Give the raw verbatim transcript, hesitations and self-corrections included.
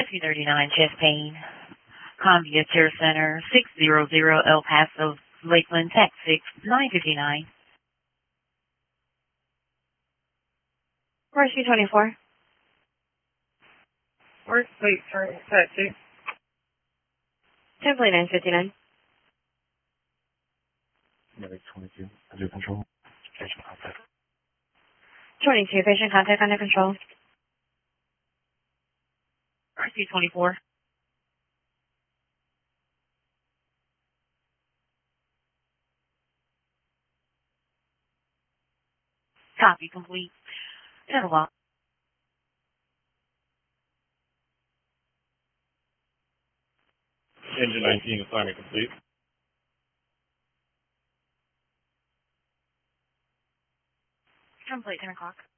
two thirty-nine Champaign, Convia Care Center, six hundred El Paso, Lakeland, Texas, nine fifty-nine. Rescue twenty-four. Where's Fleet Turn Set two? Template nine fifty-nine. Medic twenty-two, under control. Patient contact. twenty-two, patient contact under control. Rescue twenty-four. Copy complete. ten o'clock. Engine nineteen, assignment complete. Template ten o'clock.